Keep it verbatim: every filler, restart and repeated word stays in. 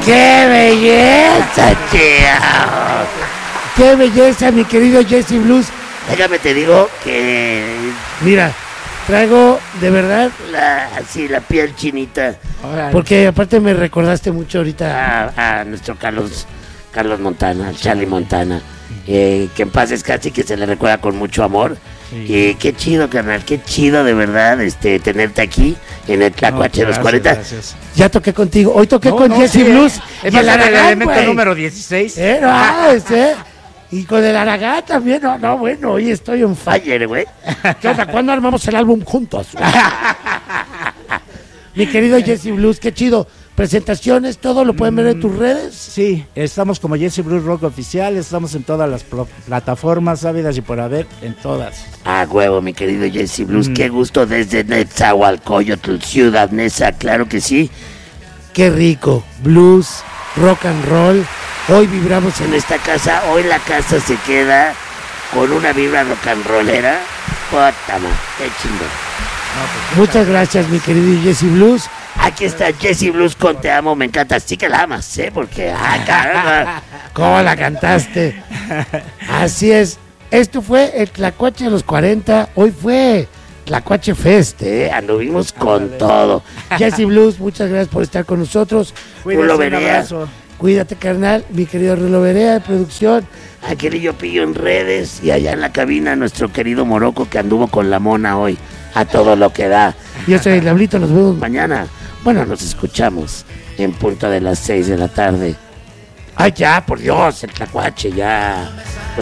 ¡Qué belleza, chao! ¡Qué belleza, mi querido Jesse Blues! Déjame te digo que... Mira, traigo de verdad la, así la piel chinita. Órale. Porque aparte me recordaste mucho ahorita a, a nuestro Carlos, Carlos Montana, al Charlie Montana. Eh, que en paz descanse y que se le recuerda con mucho amor. Sí. Eh, qué chido, carnal, qué chido de verdad este tenerte aquí en el Tlacuache de los cuarenta. Gracias. Ya toqué contigo, hoy toqué no, con no, Jesse sí, Blues. Es el, el elemento wey. número dieciséis. Eh, no, este, y con el Aragán también, no, no, bueno, hoy estoy on fire, güey. ¿Qué onda? ¿Cuándo armamos el álbum juntos? Mi querido Jesse Blues, qué chido. Presentaciones, todo lo pueden ver en tus redes. Sí, estamos como Jesse Blues Rock Oficial, estamos en todas las pl- plataformas ávidas y por haber, en todas. Ah, huevo, mi querido Jesse Blues, mm. qué gusto desde Netzahualcóyotl, Ciudad Neza, claro que sí. Qué rico, blues, rock and roll. Hoy vibramos en esta casa, hoy la casa se queda con una vibra rock and rollera. Puta man, qué chingón. No, pues, muchas gracias, mi querido Jesse Blues. Aquí está Jesse Blues con Te Amo, me encanta. Sí que la amas, ¿eh? Porque, ah, caramba, ¿cómo la cantaste? Así es. Esto fue el Tlacuache de los cuarenta. Hoy fue Tlacuache Fest, ¿eh? Anduvimos con todo. Jesse Blues, muchas gracias por estar con nosotros. Rulo Berea, cuídate, carnal. Mi querido Rulo Berea de producción. Aquelillo Pillo en redes. Y allá en la cabina, nuestro querido Morocco que anduvo con la mona hoy. A todo lo que da. Yo soy el Diablito, nos vemos mañana. Bueno, nos escuchamos en punto de las seis de la tarde. Ay, ya, por Dios, el Tlacuache, ya. Los